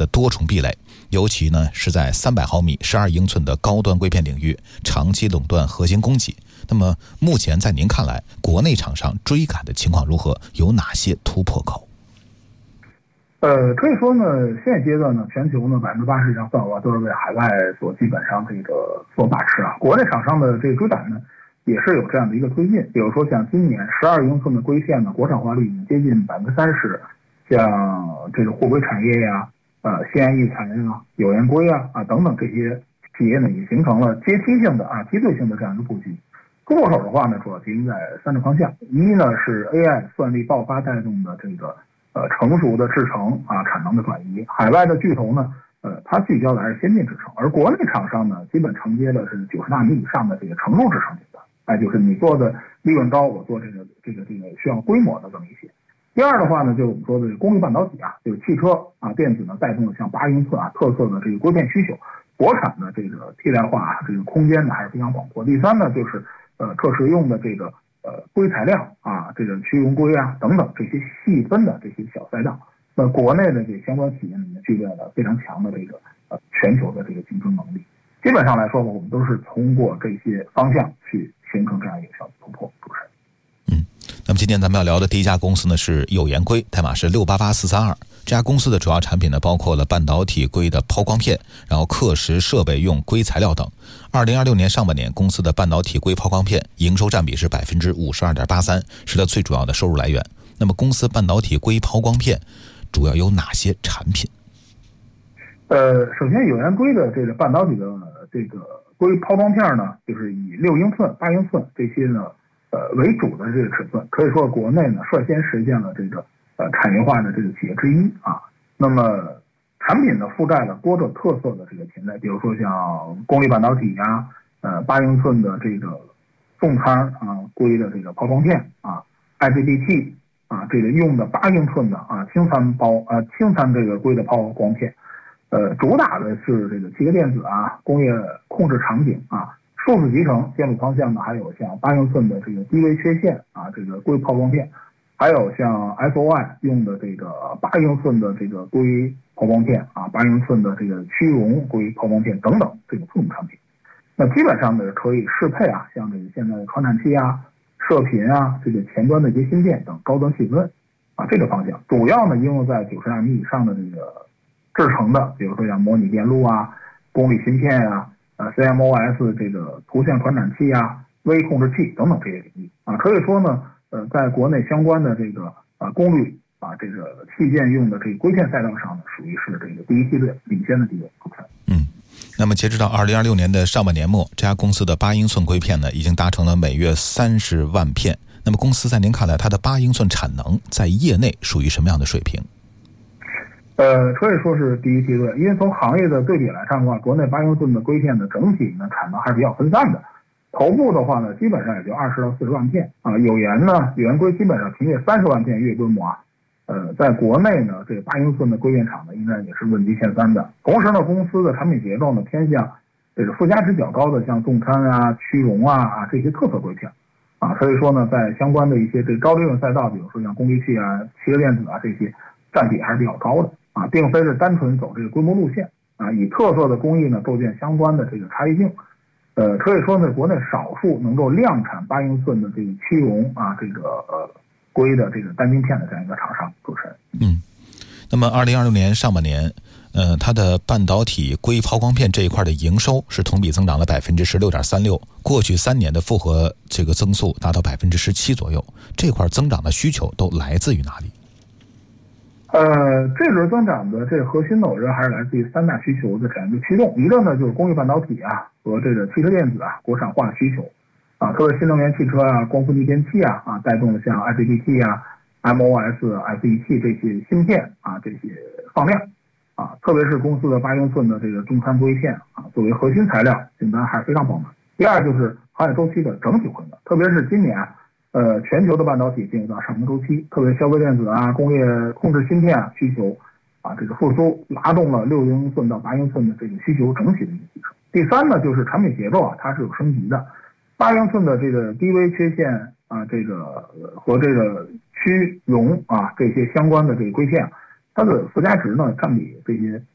的多重壁垒，尤其呢是在300毫米12英寸的高端硅片领域长期垄断核心供给。那么目前在您看来，国内厂商追赶的情况如何？有哪些突破口？ 可以说呢，现阶段呢，全球呢80%以上份额都是为海外所基本上这个所把持啊。国内厂商的这个追赶呢，也是有这样的一个推进。比如说像今年12英寸的硅片呢，国产化率已经接近30%，像这个货硅产业呀、酰胺异材啊、有源硅啊等等这些企业呢，也形成了阶梯性的梯队性的这样一个布局。突破口的话呢，主要集中在3个方向。一呢是 AI 算力爆发带动的这个成熟的制程产能的转移。海外的巨头呢，它聚焦的还是先进制程，而国内厂商呢，基本承接的是90纳米以上的这个成熟制程阶段。就是你做的利润高，我做这个需要规模的这么一些。第二的话呢，就是我们说的功率半导体就是汽车电子呢带动了像8英寸特色的这个硅片需求，国产的这个替代化这个空间呢还是非常广阔。第三呢，就是可食用的这个硅材料这个屈溶硅等等这些细分的这些小赛道。那国内的这相关企业呢，也具备了非常强的这个全球的这个竞争能力。基本上来说，我们都是通过这些方向去形成这样一个小的突破。主持人。 那么今天咱们要聊的第一家公司呢是有源硅，代码是688432。这家公司的主要产品呢包括了半导体硅的抛光片，然后刻蚀设备用硅材料等。2026年上半年，公司的半导体硅抛光片营收占比是 52.83%， 是它最主要的收入来源。那么公司半导体硅抛光片主要有哪些产品？ 首先有源硅的这个半导体的这个硅抛光片呢，就是以6英寸、8英寸这些呢为主的这个尺寸，可以说国内呢率先实现了这个产业化的这个企业之一那么产品呢覆盖了多种特色的这个品类，比如说像功率半导体8英寸的这个重摊硅的这个抛光片IGBT 这个用的8英寸的轻餐这个硅的抛光片，主打的是这个汽车电子工业控制场景数字集成线路方向呢，还有像8英寸的这个低微缺陷这个硅抛光片，还有像 SOI 用的这个8英寸的这个硅抛光片8英寸的这个屈溶硅抛光片等等这个副产品。那基本上呢可以适配像这个现在的传感器射频这个前端的一些芯片等高端细分这个方向，主要呢应用在90纳米以上的这个制程的，比如说像模拟电路功率芯片CMOS 这个图像传感器微控制器等等这些领域可以说呢在国内相关的这个功率这个器件用的这个硅片赛道上呢，属于是这个第一梯队领先的地位。 那么截止到2026年的上半年末，这家公司的8英寸硅片呢已经达成了每月30万片。那么公司在您看来，它的8英寸产能在业内属于什么样的水平？ 可以说是第一梯队，因为从行业的对比来看的话，国内8英寸的硅片的整体呢产能还是比较分散的。头部的话呢，基本上也就20到40万片有源硅基本上凭借30万片月规模在国内呢，这个8英寸的硅片厂呢，应该也是问及前3的。同时呢，公司的产品结构呢偏向这个附加值较高的，像重摊屈溶这些特色硅片所以说呢，在相关的一些这个高利润赛道，比如说像功率器汽车电子这些占比还是比较高的并非是单纯走这个规模路线以特色的工艺呢构建相关的这个差异性。可以说呢，国内少数能够量产8英寸的这个屈溶这个硅的这个单晶片的这样一个厂商。主持人。 那么2026年上半年，它的半导体硅抛光片这一块的营收是同比增长了 16.36%， 过去3年的复合这个增速达到 17% 左右。这块增长的需求都来自于哪里？ 这轮增长的这个核心呢，我认为还是来自于3大需求的这样一个驱动。一个呢就是工业半导体和这个汽车电子国产化需求特别新能源汽车光伏逆变器带动了像 IGBT MOS、SET 这些芯片这些放量特别是公司的8英寸的这个重摊硅片作为核心材料，订单还是非常饱满。第二就是行业周期的整体回暖，特别是今年全球的半导体进入到上升周期，特别消费电子工业控制芯片需求这个复苏，拉动了6英寸到8英寸的这个需求整体的一个提升。第三呢，就是产品结构它是有升级的，8英寸的这个低微缺陷这个和这个屈溶这些相关的这个硅片，它的附加值呢占比这些